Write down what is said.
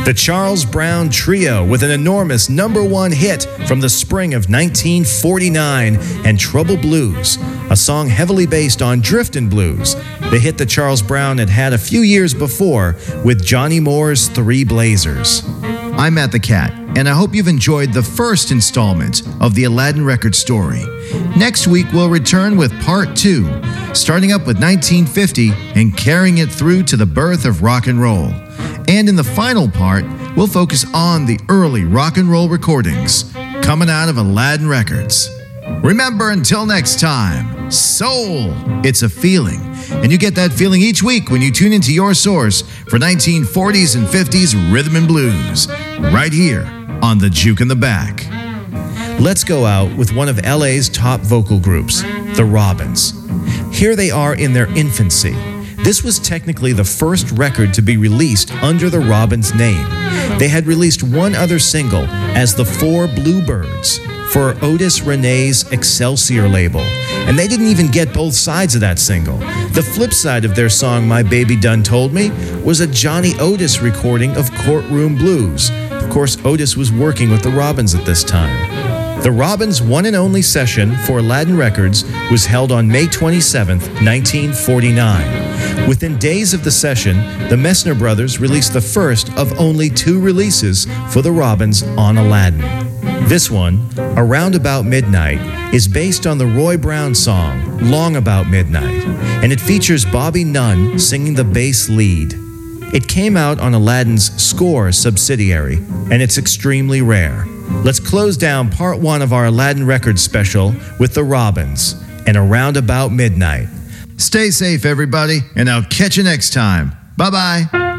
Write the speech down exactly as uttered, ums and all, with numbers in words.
The Charles Brown Trio with an enormous number one hit from the spring of nineteen forty-nine and Trouble Blues, a song heavily based on Driftin' Blues, the hit that Charles Brown had had a few years before with Johnny Moore's Three Blazers. I'm Matt the Cat, and I hope you've enjoyed the first installment of the Aladdin Record story. Next week, we'll return with part two, starting up with nineteen fifty and carrying it through to the birth of rock and roll. And in the final part, we'll focus on the early rock and roll recordings coming out of Aladdin Records. Remember, until next time, soul, it's a feeling. And you get that feeling each week when you tune into your source for nineteen forties and fifties rhythm and blues, right here on The Juke in the Back. Let's go out with one of L A's top vocal groups, the Robins. Here they are in their infancy. This was technically the first record to be released under the Robins name. They had released one other single as the Four Bluebirds for Otis Renee's Excelsior label, and they didn't even get both sides of that single. The flip side of their song, My Baby Done Told Me, was a Johnny Otis recording of Courtroom Blues. Of course, Otis was working with the Robins at this time. The Robins' one and only session for Aladdin Records was held on May twenty-seventh, nineteen forty-nine. Within days of the session, the Messner brothers released the first of only two releases for the Robins on Aladdin. This one, Around About Midnight, is based on the Roy Brown song, Long About Midnight, and it features Bobby Nunn singing the bass lead. It came out on Aladdin's Score subsidiary, and it's extremely rare. Let's close down part one of our Aladdin Records special with the Robins and Around About Midnight. Stay safe, everybody, and I'll catch you next time. Bye-bye.